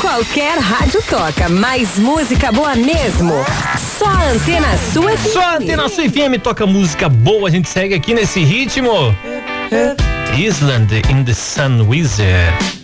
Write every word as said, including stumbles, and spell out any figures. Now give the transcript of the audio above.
Qualquer rádio toca, mas música boa mesmo. Só a Antena Sul F M. Só a Antena Sul F M toca música boa. A gente segue aqui nesse ritmo. Island in the Sun Wizard.